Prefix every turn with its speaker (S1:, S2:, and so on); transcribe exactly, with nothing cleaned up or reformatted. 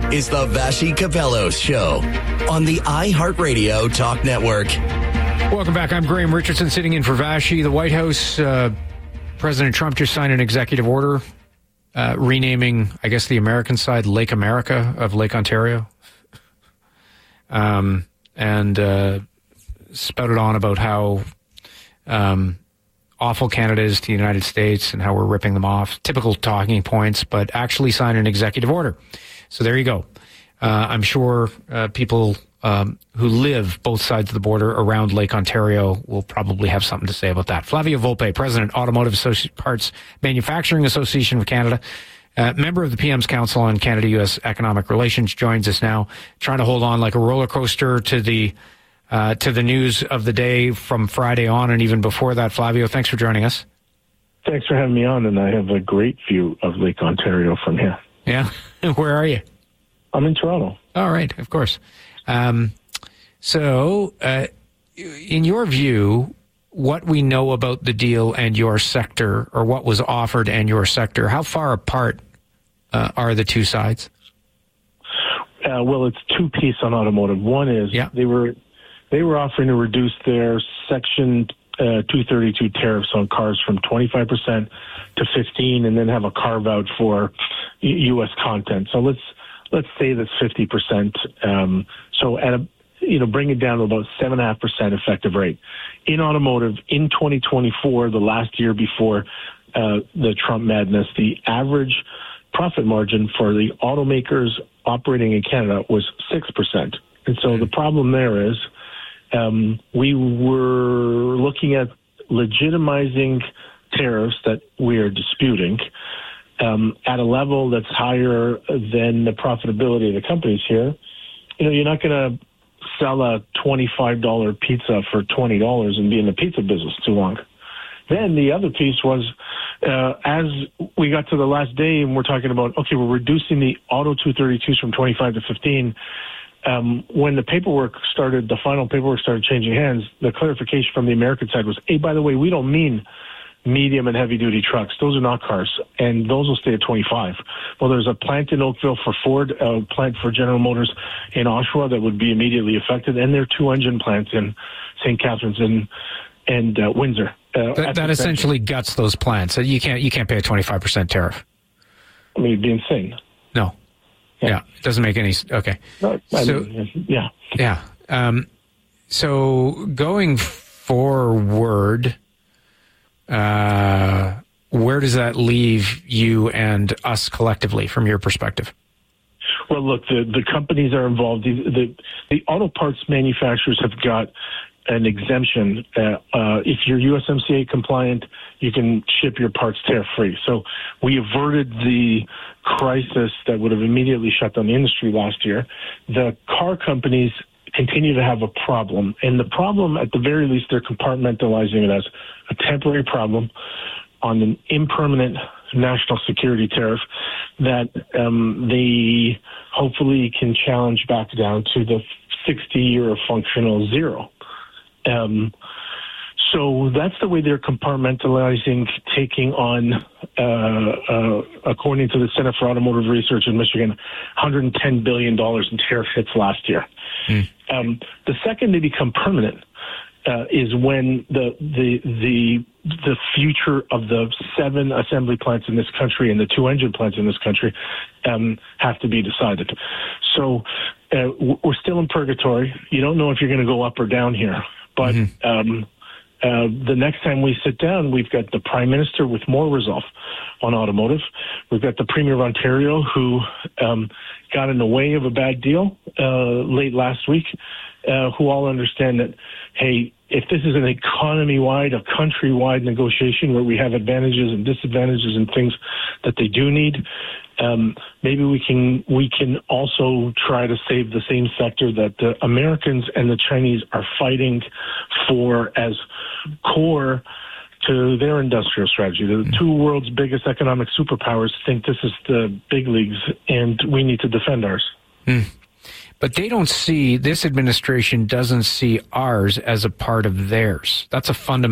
S1: is the Vassy Capellos Show on the iHeartRadio Talk Network.
S2: Welcome back. I'm Graham Richardson sitting in for Vassy. The White House, uh, President Trump just signed an executive order uh, renaming, I guess, the American side Lake America of Lake Ontario. Um, and uh, spouted on about how um, awful Canada is to the United States and how we're ripping them off. Typical talking points, but actually signed an executive order. So there you go. Uh, I'm sure uh, people um, who live both sides of the border around Lake Ontario will probably have something to say about that. Flavio Volpe, President, Automotive Associ- Parts Manufacturing Association of Canada, uh, member of the P M's Council on Canada-U S Economic Relations, joins us now, trying to hold on like a roller coaster to the uh, to the news of the day from Friday on and even before that. Flavio, thanks for joining us.
S3: Thanks for having me on, and I have a great view of Lake Ontario from here.
S2: Yeah? Where are you?
S3: I'm in Toronto.
S2: All right, of course. Um, so, uh, in your view, what we know about the deal and your sector, or what was offered and your sector, how far apart uh, are the two sides?
S3: Uh, well, it's two pieces on automotive. One is
S2: yeah.
S3: they were they were offering to reduce their Section uh, two thirty-two tariffs on cars from twenty-five percent to fifteen, and then have a carve out for U S content. So let's let's say that's fifty percent. Um, so at a you know bring it down to about seven and a half percent effective rate in automotive in twenty twenty-four, the last year before uh, the Trump madness. The average profit margin for the automakers operating in Canada was six percent, and so the problem there is. Um, we were looking at legitimizing tariffs that we are disputing um, at a level that's higher than the profitability of the companies here. You know, you're not going to sell a twenty-five dollars pizza for twenty dollars and be in the pizza business too long. Then the other piece was, uh, as we got to the last day and we're talking about, okay, we're reducing the auto two thirty-twos from twenty-five to fifteen. Um, when the paperwork started, the final paperwork started changing hands, the clarification from the American side was, hey, by the way, we don't mean medium and heavy-duty trucks. Those are not cars, and those will stay at twenty-five. Well, there's a plant in Oakville for Ford, a plant for General Motors in Oshawa that would be immediately affected, and there are two engine plants in Saint Catharines and, and uh, Windsor. Uh,
S2: that that essentially guts those plants. So you can't, you can't pay a twenty-five percent tariff.
S3: I mean, it'd be insane.
S2: No. Yeah. yeah, it doesn't make any. Okay,
S3: no,
S2: so
S3: mean, yeah,
S2: yeah. Um, so going forward, uh, where does that leave you and us collectively, from your perspective?
S3: Well, look, the the companies are involved. The the, the auto parts manufacturers have got an exemption. Uh, uh, if you're U S M C A compliant, you can ship your parts tariff-free. So we averted the crisis that would have immediately shut down the industry last year. The car companies continue to have a problem. And the problem, at the very least, they're compartmentalizing it as a temporary problem on an impermanent national security tariff that um, they hopefully can challenge back down to the sixty-year functional zero. Um, so that's the way they're compartmentalizing, taking on, uh, uh, according to the Center for Automotive Research in Michigan, one hundred ten billion dollars in tariff hits last year. Mm. Um, the second they become permanent uh, is when the, the the the future of the seven assembly plants in this country and the two engine plants in this country um, have to be decided. So uh, we're still in purgatory. You don't know if you're going to go up or down here. But mm-hmm. um, uh, the next time we sit down, we've got the Prime Minister with more resolve on automotive. We've got the Premier of Ontario, who um, got in the way of a bad deal uh, late last week, uh, who all understand that, hey, if this is an economy-wide, a country-wide negotiation where we have advantages and disadvantages and things that they do need, um, maybe we can we can also try to save the same sector that the Americans and the Chinese are fighting for as core to their industrial strategy. The two world's biggest economic superpowers think this is the big leagues, and we need to defend ours.
S2: Mm. But they don't see, this administration doesn't see ours as a part of theirs. That's a fundamental